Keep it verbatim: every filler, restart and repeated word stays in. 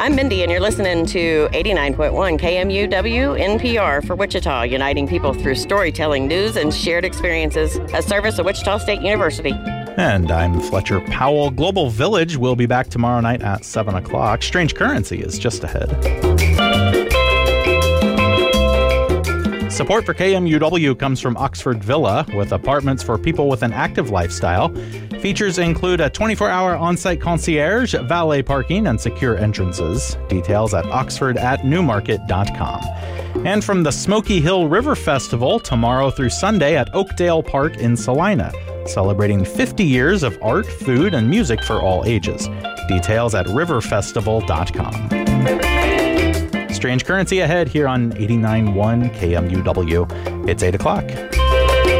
I'm Mindy, and you're listening to eighty-nine point one K M U W N P R for Wichita, uniting people through storytelling, news, and shared experiences, a service of Wichita State University. And I'm Fletcher Powell. Global Village will be back tomorrow night at seven o'clock. Strange Currency is just ahead. Support for K M U W comes from Oxford Villa, with apartments for people with an active lifestyle. Features include a twenty-four hour on-site concierge, valet parking, and secure entrances. Details at oxford at newmarket dot com. And from the Smoky Hill River Festival, tomorrow through Sunday at Oakdale Park in Salina, celebrating fifty years of art, food, and music for all ages. Details at river festival dot com. Strange Currency ahead here on eighty-nine point one K M U W. It's eight o'clock.